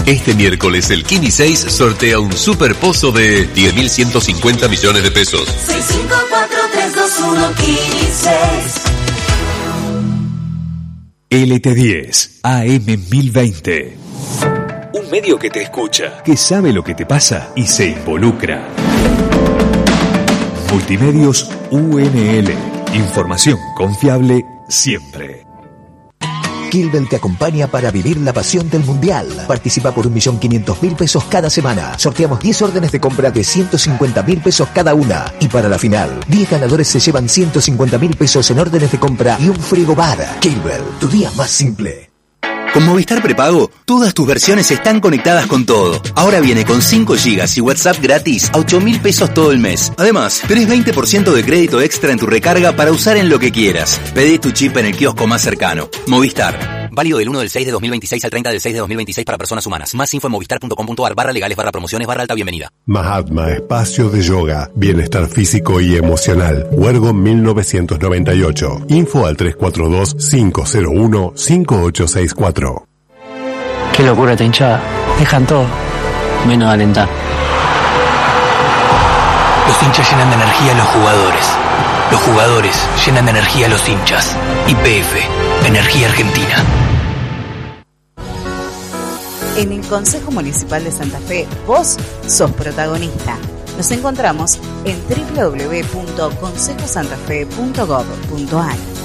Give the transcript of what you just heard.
Este miércoles el Kini 6 sortea un super pozo de 10.150 millones de pesos. 654-321 Kini 6. LT10 AM 1020. Un medio que te escucha, que sabe lo que te pasa y se involucra. Multimedios UNL. Información confiable siempre. Kilbel te acompaña para vivir la pasión del Mundial. Participa por 1.500.000 pesos cada semana. Sorteamos 10 órdenes de compra de 150.000 pesos cada una. Y para la final, 10 ganadores se llevan 150.000 pesos en órdenes de compra y un frigobar. Kilbel, tu día más simple. Con Movistar Prepago, todas tus versiones están conectadas con todo. Ahora viene con 5 GB y WhatsApp gratis a 8.000 pesos todo el mes. Además, tenés 20% de crédito extra en tu recarga para usar en lo que quieras. Pedí tu chip en el kiosco más cercano. Movistar. Válido del 1 del 6 de 2026 al 30 del 6 de 2026 para personas humanas. Más info en movistar.com.ar/legales/promociones/alta bienvenida. Mahatma, espacio de yoga, bienestar físico y emocional. Huergo 1998. Info al 342-501-5864. Qué locura esta hinchada. Dejan todo, menos alentar. Los hinchas llenan de energía a los jugadores. Los jugadores llenan de energía a los hinchas. YPF, Energía Argentina. En el Consejo Municipal de Santa Fe, vos sos protagonista. Nos encontramos en www.consejosantafe.gov.ar.